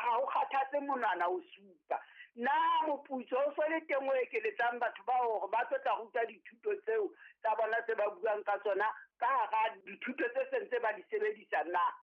ha o kgathatse monwana o supa. Na moputso o so le teng o ekeletsang batho ba hore ba tlo tla ruta dithuto tseo tsa bona tse ba buang ka tsona ka hara dithuto tse sentse ba di sebedisa na?